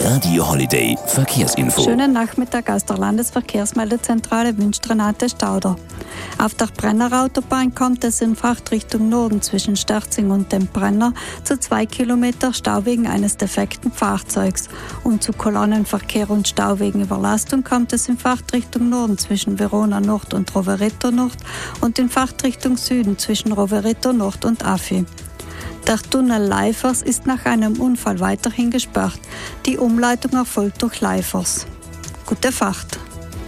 Radio Holiday Verkehrsinfo. Schönen Nachmittag aus der Landesverkehrsmeldezentrale Wünsch-Renate Stauder. Auf der Brennerautobahn kommt es in Fahrtrichtung Norden zwischen Sterzing und dem Brenner zu 2 Kilometer Stau wegen eines defekten Fahrzeugs. Und zu Kolonnenverkehr und Stau wegen Überlastung kommt es in Fahrtrichtung Norden zwischen Verona Nord und Rovereto Nord und in Fahrtrichtung Süden zwischen Rovereto Nord und Affi. Der Tunnel Leifers ist nach einem Unfall weiterhin gesperrt. Die Umleitung erfolgt durch Leifers. Gute Fahrt!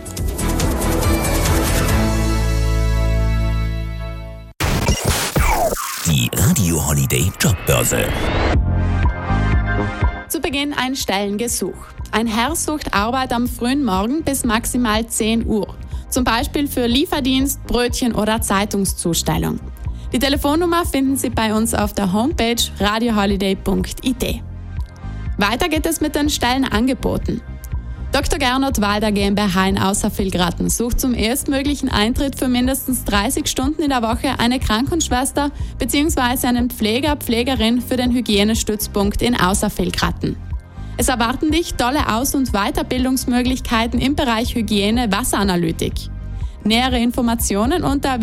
Die Radio Holiday Jobbörse. Zu Beginn ein Stellengesuch. Ein Herr sucht Arbeit am frühen Morgen bis maximal 10 Uhr. Zum Beispiel für Lieferdienst, Brötchen oder Zeitungszustellung. Die Telefonnummer finden Sie bei uns auf der Homepage radioholiday.it. Weiter geht es mit den Stellenangeboten. Dr. Gernot Walder GmbH in Außervilgraten sucht zum erstmöglichen Eintritt für mindestens 30 Stunden in der Woche eine Krankenschwester bzw. einen Pflegerin für den Hygienestützpunkt in Außervilgraten. Es erwarten dich tolle Aus- und Weiterbildungsmöglichkeiten im Bereich Hygiene, Wasseranalytik. Nähere Informationen unter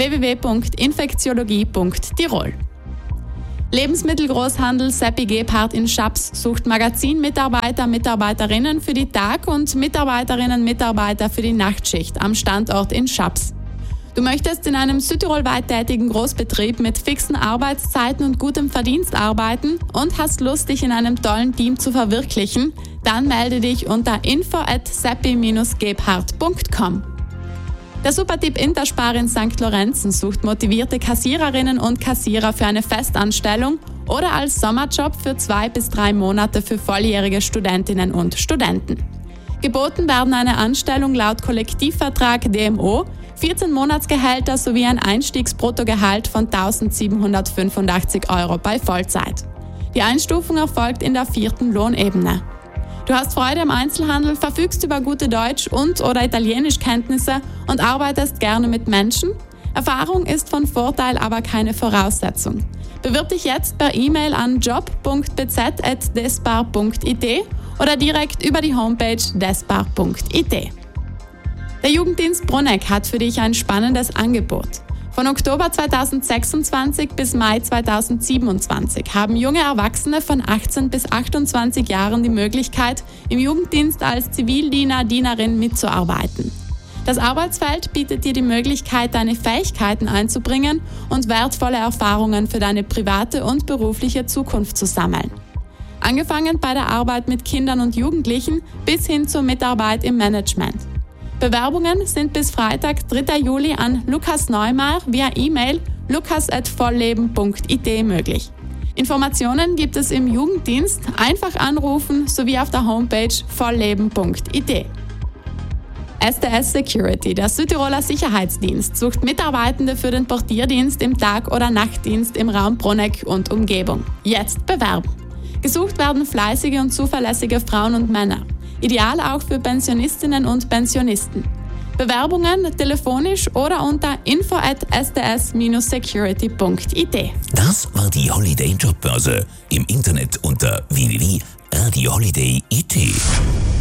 www.infektiologie.tirol. Lebensmittelgroßhandel Seppi Gebhardt in Schaps sucht Mitarbeiterinnen für die Tag- und Mitarbeiter für die Nachtschicht am Standort in Schaps. Du möchtest in einem südtirolweit tätigen Großbetrieb mit fixen Arbeitszeiten und gutem Verdienst arbeiten und hast Lust, dich in einem tollen Team zu verwirklichen? Dann melde dich unter info@seppi-gebhardt.com. Der Supertyp Interspar in St. Lorenzen sucht motivierte Kassiererinnen und Kassierer für eine Festanstellung oder als Sommerjob für 2 bis 3 Monate für volljährige Studentinnen und Studenten. Geboten werden eine Anstellung laut Kollektivvertrag DMO, 14 Monatsgehälter sowie ein Einstiegsbruttogehalt von 1.785 € bei Vollzeit. Die Einstufung erfolgt in der 4. Lohnebene. Du hast Freude am Einzelhandel, verfügst über gute Deutsch- und/oder Italienischkenntnisse und arbeitest gerne mit Menschen? Erfahrung ist von Vorteil, aber keine Voraussetzung. Bewirb dich jetzt per E-Mail an job.bz@despar.it oder direkt über die Homepage despar.it. Der Jugenddienst Bruneck hat für dich ein spannendes Angebot. Von Oktober 2026 bis Mai 2027 haben junge Erwachsene von 18 bis 28 Jahren die Möglichkeit, im Jugenddienst als Zivildienerin mitzuarbeiten. Das Arbeitsfeld bietet dir die Möglichkeit, deine Fähigkeiten einzubringen und wertvolle Erfahrungen für deine private und berufliche Zukunft zu sammeln. Angefangen bei der Arbeit mit Kindern und Jugendlichen bis hin zur Mitarbeit im Management. Bewerbungen sind bis Freitag, 3. Juli an Lukas Neumeier via E-Mail lukas@vollleben.it möglich. Informationen gibt es im Jugenddienst, einfach anrufen sowie auf der Homepage vollleben.it. STS Security, der Südtiroler Sicherheitsdienst, sucht Mitarbeitende für den Portierdienst im Tag- oder Nachtdienst im Raum Bruneck und Umgebung. Jetzt bewerben! Gesucht werden fleißige und zuverlässige Frauen und Männer. Ideal auch für Pensionistinnen und Pensionisten. Bewerbungen telefonisch oder unter info@sts-security.it. Das war die Holiday Jobbörse. Im Internet unter www.radioholiday.it.